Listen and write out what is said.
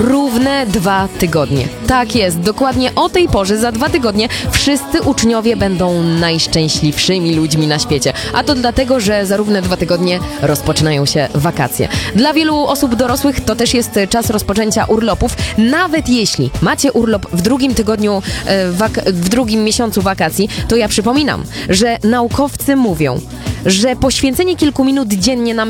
Równe 2 tygodnie. Tak jest, dokładnie o tej porze za 2 tygodnie wszyscy uczniowie będą najszczęśliwszymi ludźmi na świecie. A to dlatego, że za równe 2 tygodnie rozpoczynają się wakacje. Dla wielu osób dorosłych to też jest czas rozpoczęcia urlopów. Nawet jeśli macie urlop w drugim tygodniu, w drugim miesiącu wakacji, to ja przypominam, że naukowcy mówią, że poświęcenie kilku minut dziennie na